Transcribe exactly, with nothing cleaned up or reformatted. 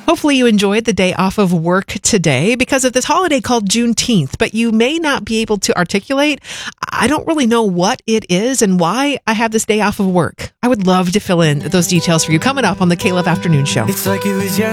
Hopefully you enjoyed the day off of work today because of this holiday called Juneteenth, but you may not be able to articulate, I don't really know what it is and why I have this day off of work. I would love to fill in those details for you coming up on the K-Love Afternoon Show. It's like it was